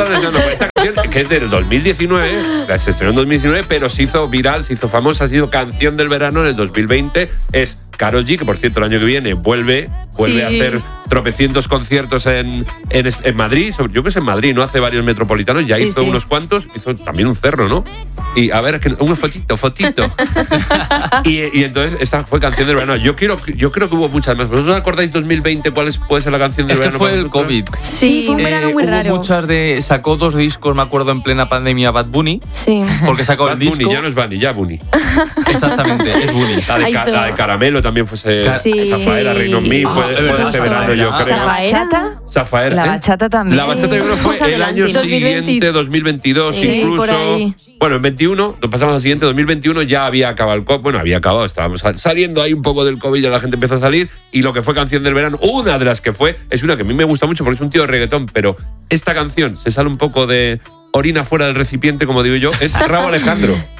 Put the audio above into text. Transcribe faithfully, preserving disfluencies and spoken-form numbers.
estás deseando. Esta canción, que es del dos mil diecinueve, se estrenó en dos mil diecinueve, pero se hizo viral, se hizo famosa, ha sido canción del verano en el dos mil veinte. Es Karol G, que por cierto el año que viene vuelve, vuelve sí. a hacer tropecientos conciertos en, en, en Madrid. Yo creo que es en Madrid, ¿no? Hace varios metropolitanos, ya sí, hizo sí. unos cuantos, hizo también un cerro, ¿no? Y a ver, una fotito, fotito. y, y entonces esta fue canción del verano. Yo quiero, yo creo que hubo muchas más. ¿Vosotros acordáis dos mil veinte cuál es, puede ser la canción del es verano? Que fue el COVID. Sí, fue un verano eh, muy hubo raro. Muchas de, sacó dos discos, me acuerdo, en plena pandemia, Bad Bunny. Sí. Porque sacó Bad el disco. Bunny, ya no es Bunny, ya Bunny. Exactamente, es Bunny. La de, ca, la de Caramelo también fue sí. Zafaera, Reino en mí, fue, Ah, fue de ese verano, yo o sea, creo. la bachata. Zafaera. La bachata también. La bachata yo creo que fue el año siguiente, dos mil veintidós, sí, incluso. Bueno, en veintiuno, nos pasamos al siguiente, dos mil veintiuno ya había acabado el COVID. Bueno, había acabado, estábamos saliendo ahí un poco del COVID, ya la gente empezó a salir. Y lo que fue canción del verano, una de las que fue, es una que a mí me gusta mucho porque es un tío de reggaetón, pero esta canción se sale un poco de orina fuera del recipiente, como digo yo, es Rauw Alejandro.